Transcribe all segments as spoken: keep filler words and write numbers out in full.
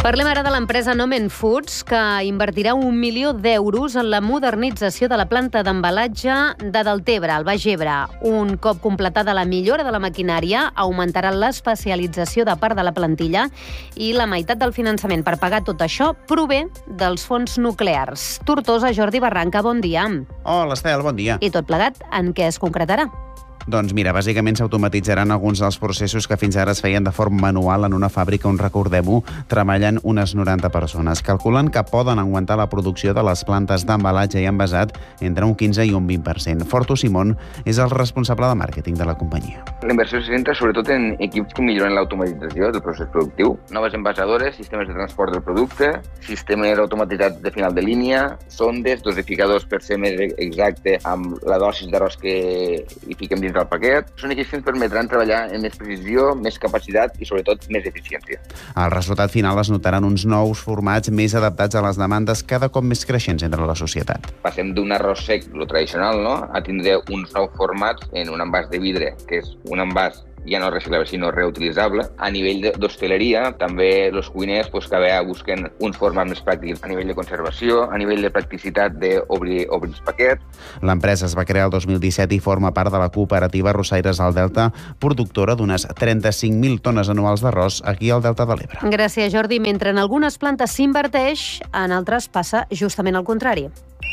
Parlem ara de l'empresa Nomen Foods, que invertirà un milió d'euros en la modernització de la planta d'embalatge de Deltebre, al Baix Ebre. Un cop completada la millora de la maquinària, augmentarà l'especialització de part de la plantilla i la meitat del finançament per pagar tot això prové dels fons nuclears. Tortosa, Jordi Barranca, bon dia. Hola, Estel, bon dia. I tot plegat, en què es concretarà? Doncs mira, bàsicament s'automatitzaran alguns dels processos que fins ara es feien de forma manual en una fàbrica on, recordem-ho, treballen unes noranta persones. Calculen que poden augmentar la producció de les plantes d'embalatge i envasat entre un quinze i un vint per cent. Fortu Simón és el responsable de màrqueting de la companyia. La inversió se centra sobretot en equips que milloren l'automatització del procés productiu, noves envasadores, sistemes de transport del producte, sistemes automatitzats de final de línia, sondes, dosificadors per ser més exacte amb la dosis d'arròs que hi fiquem dins del paquet. Són equips que ens permetran treballar amb més precisió, més capacitat i, sobretot, més eficiència. Al resultat final es notaran uns nous formats més adaptats a les demandes cada cop més creixents entre la societat. Passem d'un arròs sec, lo tradicional, no?, a tindre uns nous formats en un envàs de vidre, que és un envàs ja no reciclable, sinó reutilitzable. A nivell d'hostaleria, també els cuiners pues, cada vegada busquen uns formats més pràctics a nivell de conservació, a nivell de practicitat d'obrir obrir els paquets. L'empresa es va crear el dos mil disset i forma part de la cooperativa Arrossaires del Delta, productora d'unes trenta-cinc mil tones anuals d'arròs aquí al Delta de l'Ebre. Gràcies, Jordi. Mentre en algunes plantes s'inverteix, en altres passa justament el contrari.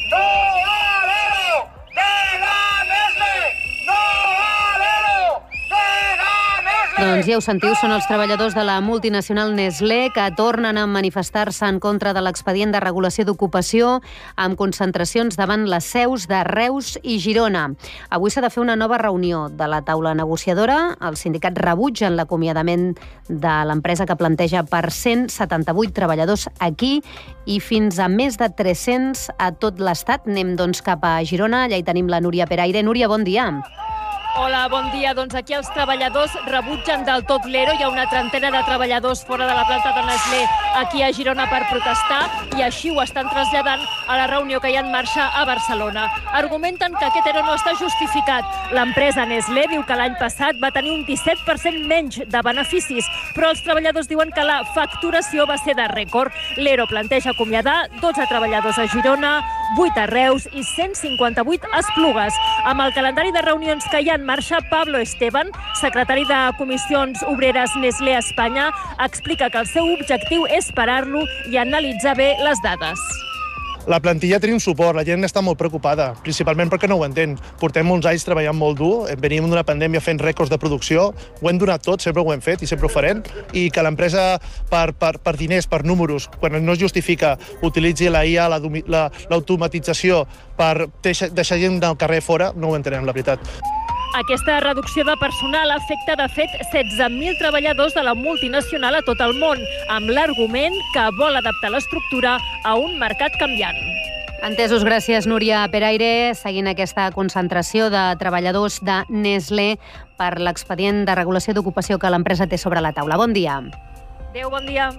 Doncs ja ho sentiu, són els treballadors de la multinacional Nestlé que tornen a manifestar-se en contra de l'expedient de regulació d'ocupació amb concentracions davant les seus de Reus i Girona. Avui s'ha de fer una nova reunió de la taula negociadora. Els sindicats rebutgen l'acomiadament de l'empresa que planteja per cent setanta-vuit treballadors aquí i fins a més de tres-cents a tot l'Estat. Anem doncs cap a Girona, allà hi tenim la Núria Peraire. Núria, bon dia. Hola, bon dia. Doncs aquí els treballadors rebutgen del tot l'E R O. Hi ha una trentena de treballadors fora de la planta de Nestlé aquí a Girona per protestar i així ho estan traslladant a la reunió que hi ha en marxa a Barcelona. Argumenten que aquest E R O no està justificat. L'empresa Nestlé diu que l'any passat va tenir un disset per cent menys de beneficis, però els treballadors diuen que la facturació va ser de rècord. L'E R O planteja acomiadar dotze treballadors a Girona, vuit a Reus i cent cinquanta-vuit a Esplugues. Amb el calendari de reunions que hi ha en marxa, Pablo Esteban, secretari de Comissions Obreres Nestlé a Espanya, explica que el seu objectiu és parar-lo i analitzar bé les dades. La plantilla tenim suport, la gent està molt preocupada, principalment perquè no ho entén. Portem uns anys treballant molt dur, venim d'una pandèmia fent rècords de producció, ho hem donat tot, sempre ho hem fet i sempre ho farem, i que l'empresa, per, per, per diners, per números, quan no es justifica, utilitzi la I A, l'automatització per deixar, deixar gent del carrer fora, no ho entenem, la veritat. Aquesta reducció de personal afecta, de fet, setze mil treballadors de la multinacional a tot el món, amb l'argument que vol adaptar l'estructura a un mercat canviant. Entesos, gràcies, Núria Peraire. Seguint aquesta concentració de treballadors de Nestlé per l'expedient de regulació d'ocupació que l'empresa té sobre la taula. Bon dia. Adéu, bon dia.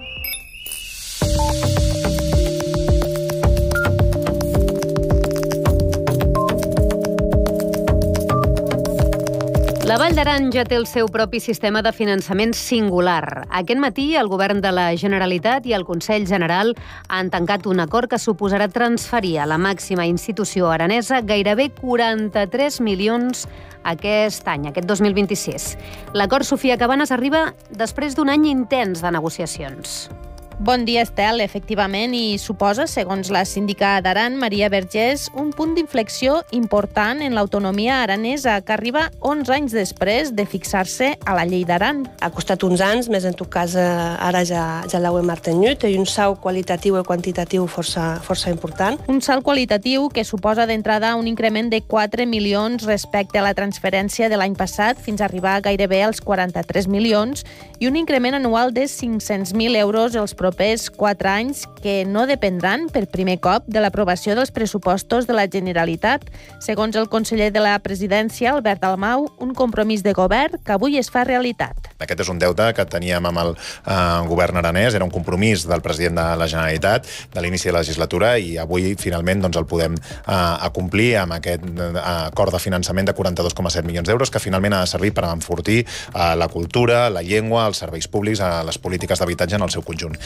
La Vall d'Aran ja té el seu propi sistema de finançament singular. Aquest matí, el Govern de la Generalitat i el Consell General han tancat un acord que suposarà transferir a la màxima institució aranesa gairebé quaranta-tres milions aquest any, aquest dos mil vint-i-sis. L'acord, Sofia Cabanes, arriba després d'un any intens de negociacions. Bon dia, Estel. Efectivament, i suposa, segons la síndica d'Aran, Maria Vergés, un punt d'inflexió important en l'autonomia aranesa, que arriba onze anys després de fixar-se a la llei d'Aran. Ha costat uns anys, més en tot cas ara ja, ja l'heu mantingut, i un salt qualitatiu i quantitatiu força, força important. Un salt qualitatiu que suposa d'entrada un increment de quatre milions respecte a la transferència de l'any passat, fins a arribar gairebé als quaranta-tres milions, i un increment anual de cinc-cents mil euros els propers quatre anys que no dependran per primer cop de l'aprovació dels pressupostos de la Generalitat. Segons el conseller de la Presidència, Albert Dalmau, un compromís de govern que avui es fa realitat. Aquest és un deute que teníem amb el eh, govern aranès, era un compromís del president de la Generalitat de l'inici de la legislatura i avui finalment doncs, el podem eh, acomplir amb aquest eh, acord de finançament de quaranta-dos coma set milions d'euros que finalment ha de servir per enfortir eh, la cultura, la llengua, els serveis públics, eh, les polítiques d'habitatge en el seu conjunt.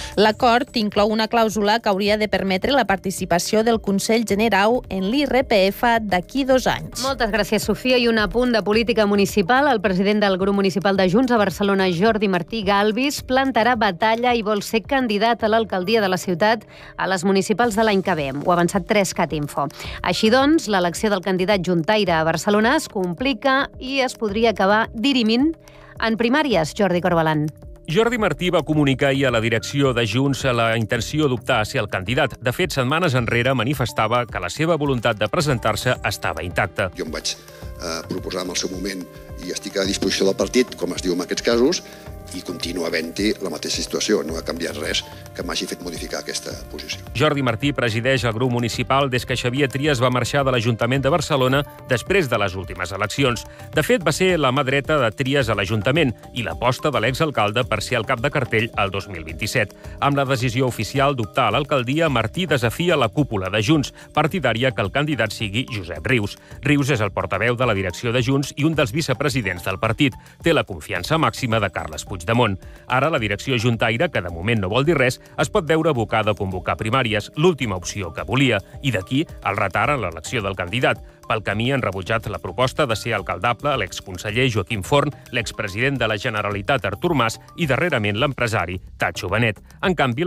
L'acord inclou una clàusula que hauria de permetre la participació del Consell Generau en l'I R P F d'aquí dos anys. Moltes gràcies, Sofia. I un apunt de política municipal. El president del grup municipal de Junts a Barcelona, Jordi Martí Galvis, plantarà batalla i vol ser candidat a l'alcaldia de la ciutat a les municipals de l'any que ve. Ho ha avançat tres cat info. Així doncs, l'elecció del candidat juntaire a Barcelona es complica i es podria acabar dirimint en primàries. Jordi Corbalan. Jordi Martí va comunicar ahir a la direcció de Junts la intenció d'optar a ser el candidat. De fet, setmanes enrere manifestava que la seva voluntat de presentar-se estava intacta. Jo em vaig eh, proposar en el seu moment i estic a disposició del partit, com es diu en aquests casos, i continua havent-hi la mateixa situació. No ha canviat res que m'hagi fet modificar aquesta posició. Jordi Martí presideix el grup municipal des que Xavier Trias va marxar de l'Ajuntament de Barcelona després de les últimes eleccions. De fet, va ser la mà dreta de Trias a l'Ajuntament i l'aposta de l'exalcalde per ser el cap de cartell el dos mil vint-i-set. Amb la decisió oficial d'optar a l'alcaldia, Martí desafia la cúpula de Junts, partidària que el candidat sigui Josep Rius. Rius és el portaveu de la direcció de Junts i un dels vicepresidents del partit. Té la confiança màxima de Carles Puigdemont. Ara, la direcció juntaire, que de moment no vol dir res, es pot veure abocada a convocar primàries, l'última opció que volia, i d'aquí el retard en l'elecció del candidat. Pel camí han rebutjat la proposta de ser alcaldable l'exconseller Joaquim Forn, l'expresident de la Generalitat Artur Mas i darrerament l'empresari Tatxo Benet. En canvi,